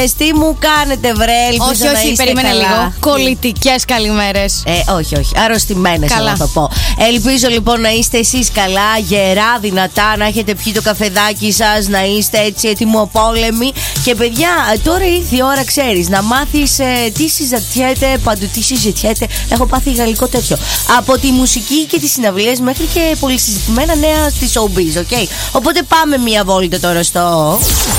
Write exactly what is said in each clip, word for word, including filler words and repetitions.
Τι μου κάνετε, βρε, ελπίζω όχι, να όχι, είστε περίμενε καλά. λίγο. Κολλητικές καλημέρες. Ε, όχι, όχι. Αρρωστημένες, να το πω. Ελπίζω λοιπόν να είστε εσείς καλά, γερά, δυνατά, να έχετε πιει το καφεδάκι σας, να είστε έτσι ετοιμοπόλεμοι. Και παιδιά, τώρα ήρθε η ώρα, ξέρεις, να μάθεις ε, τι συζητιέται παντού, τι συζητιέται. Έχω πάθει γαλλικό τέτοιο. Από τη μουσική και τις συναυλίες μέχρι και πολυσυζητημένα νέα στη showbiz, ok. Οπότε πάμε μία βόλτα τώρα στο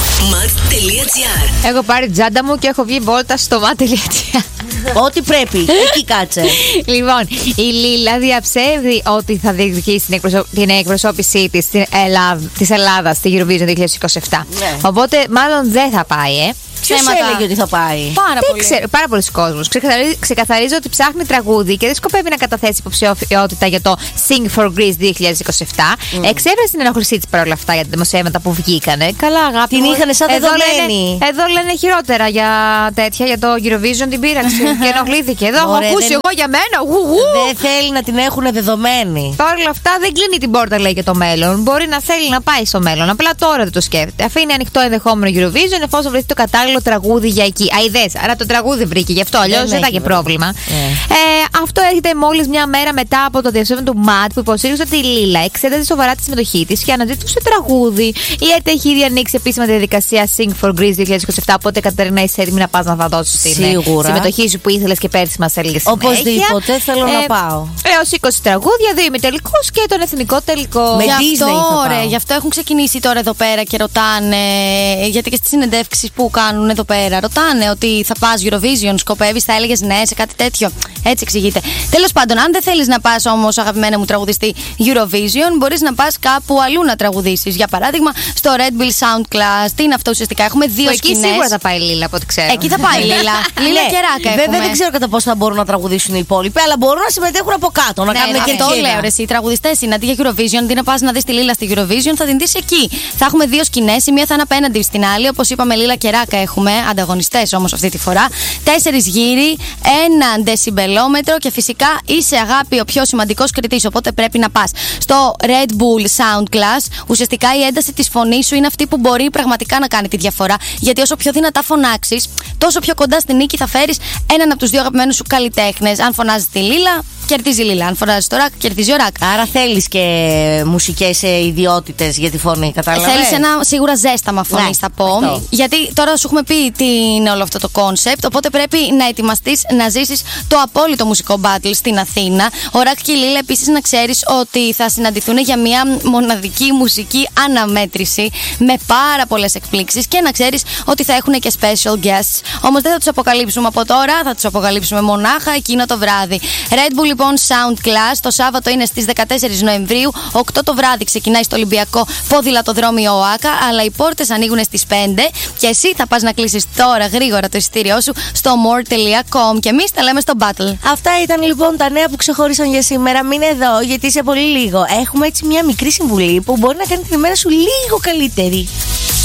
mat.gr. Έχω πάρει τσάντα μου και έχω βγει βόλτα στο mat.gr. Ό,τι πρέπει, εκεί κάτσε. Λοιπόν, η Λίλα διαψεύδει ότι θα διεκδικήσει την, εκπροσω... την εκπροσώπησή της Ελλάδα... της Ελλάδας στη Eurovision είκοσι είκοσι επτά. Ναι. Οπότε μάλλον δεν θα πάει, ε. Ποιος έλεγε ότι θα πάει? Πάρα πολύ. Ξέρω, πάρα πολλοί κόσμος. Ξεκαθαρίζει, ξεκαθαρίζει ότι ψάχνει τραγούδι και δεν σκοπεύει να καταθέσει υποψηφιότητα για το Sing for Greece είκοσι είκοσι επτά. Mm. Εξέφρασε την ενοχλησή της παρόλα αυτά για τα δημοσιεύματα που βγήκανε. Καλά, αγάπη. Την είχαν σαν εδώ δεδομένη. Λένε, εδώ λένε χειρότερα για τέτοια, για το Eurovision την πείραξε και ενοχλήθηκε. Εδώ έχω ακούσει δεν... εγώ για μένα. Γου, γου. Δεν θέλει να την έχουν δεδομένη. Παρ' όλα αυτά δεν κλείνει την πόρτα, λέει, για το μέλλον. Μπορεί να θέλει να πάει στο μέλλον. Απλά τώρα δεν το σκέφτεται. Αφήνει ανοιχτό ενδεχόμενο Eurovision εφόσον βρεθεί το κατάλληλο τραγούδι για εκεί. Αιδές, άρα το τραγούδι βρήκε, γι' αυτό αλλιώς δεν θα είχε πρόβλημα. Yeah. Ε, αυτό έρχεται μόλις μια μέρα μετά από το διαψεύδον του ΜΑΤ που υποστήριξε ότι η Λίλα εξέταζε σοβαρά τη συμμετοχή της και αναζήτησε τραγούδι. Η ΕΤ έχει ήδη ανοίξει επίσημα τη διαδικασία Sing for Greece είκοσι είκοσι επτά. Οπότε, Κατερίνα, είσαι έτοιμη να πας να θα δώσεις την συμμετοχή σου που ήθελες και πέρσι μας έλεγες. Οπωσδήποτε θέλω ε, να πάω. Έως είκοσι τραγούδια, δύο ημιτελικούς και τον εθνικό τελικό. Με γι' αυτό, ωραία, γι' αυτό έχουν ξεκινήσει τώρα εδώ πέρα και ρωτάνε. Γιατί και στις συνεντεύξεις που κάνουν εδώ πέρα ρωτάνε ότι θα πας Eurovision, σκοπεύεις, θα έλεγες ναι σε κάτι τέτοιο. Έτσι εξηγείται. Τέλος πάντων, αν δεν θέλεις να πας όμως, αγαπημένα μου τραγουδιστή, Eurovision, μπορείς να πας κάπου αλλού να τραγουδήσεις. Για παράδειγμα, στο Red Bull Sound Class. Τι είναι αυτό ουσιαστικά? Έχουμε δύο σκηνές. Εκεί σίγουρα θα πάει η Λίλα, από ό,τι ξέρω. Εκεί θα πάει η Λίλα. Λίλα και Ράκα. Βέβαια δεν ξέρω κατά πόσο θα μπορούν να τραγουδήσουν οι υπόλοιποι, αλλά μπορούν να συμμετέχουν από κάτω, να ναι, κάνουν και αυτό λέω. Ρε, οι τραγουδιστές είναι αντί για Eurovision, αντί να πας να δεις τη Λίλα στη Eurovision, θα την δεις εκεί. Θα έχουμε δύο σκηνές. Η μία θα είναι απέναντι στην άλλη. Όπως είπαμε, Λίλα και Ράκα έχουμε. Ανταγωνιστές όμως αυτή τη φορά. Τέσσερις γύροι, ένα δεσιμπελόμετρο και φυσικά είσαι, αγάπη, ο πιο σημαντικός κριτής. Οπότε πρέπει να πας στο Red Bull Sound Class. Ουσιαστικά η ένταση της φωνής σου είναι αυτή που μπορεί πραγματικά να κάνει τη διαφορά. Γιατί όσο πιο δυνατά φωνάξεις, τόσο πιο κοντά στην νίκη θα φέρεις έναν από τους δύο αγαπημένους σου καλλιτέχνες. Αν φωνάζεις τη Λίλα, κερδίζει η Λίλα. Αν φωνάζεις το Ρακ, κερδίζει ο Ρακ. Άρα θέλεις και μουσικές ιδιότητες για τη φωνή, κατάλαβες? Θέλεις ένα σίγουρα ζέσταμα φωνής, ναι, θα πω. Αυτό. Γιατί τώρα σου έχουμε πει τι είναι όλο αυτό το κόνσεπτ. Οπότε πρέπει να ετοιμαστείς να ζήσεις το απόλυτο μουσικό battle στην Αθήνα. Ο Ρακ και η Λίλα επίσης να ξέρεις ότι θα συναντηθούν για μια μοναδική μουσική αναμέτρηση με πάρα πολλές εκπλήξεις και να ξέρεις ότι θα έχουν και special guests. Όμως δεν θα τους αποκαλύψουμε από τώρα, θα τους αποκαλύψουμε μονάχα εκείνο το βράδυ. Red Bull λοιπόν Sound Class το Σάββατο είναι στις δεκατέσσερις Νοεμβρίου, οκτώ το βράδυ ξεκινάει στο Ολυμπιακό Ποδηλατοδρόμιο ΟΑΚΑ, αλλά οι πόρτες ανοίγουν στις πέντε και εσύ θα πας να κλείσεις τώρα γρήγορα το εισιτήριό σου στο more τελεία com και εμείς τα λέμε στο Battle. Αυτά ήταν λοιπόν τα νέα που ξεχώρισαν για σήμερα. Μείνε εδώ γιατί σε πολύ λίγο έχουμε έτσι μια μικρή συμβουλή που μπορεί να κάνει την ημέρα σου λίγο καλύτερη.